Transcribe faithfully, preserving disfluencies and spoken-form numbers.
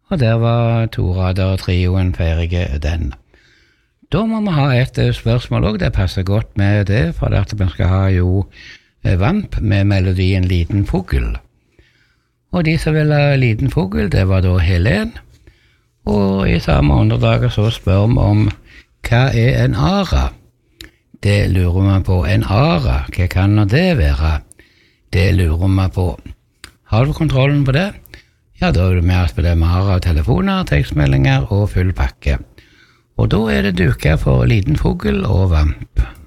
og der var Torader og trioen ferdige den. Da må vi ha et spørsmål også, det passer godt med det, for at vi skal ha jo Vamp med melodien Liten Fugl. Og de som ville ha Liten Fugl, det var da Helen, og i samme åndedrag så spør vi om hva er en ara? Det lurer man på. En ara, hva kan det være? Det lurer man på. Har du kontrollen på det? Ja, da er du med oss på det med ara, telefoner, tekstmeldinger og full pakke. Og da er det duket for Liten Fugl og Vamp.